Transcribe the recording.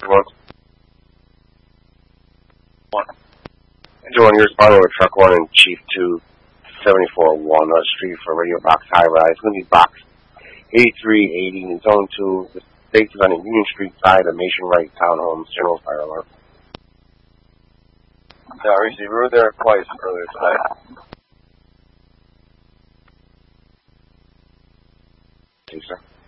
1. Angel 1, you're responding with truck 1 and Chief 2, 74 Walnut Street for Radio Box High Rise. It's going to be box 8380 in Zone 2. The state is on the Union Street side of Nation Right Townhomes, General Fire Alarm. Yeah, we were there twice earlier tonight. Okay, sir.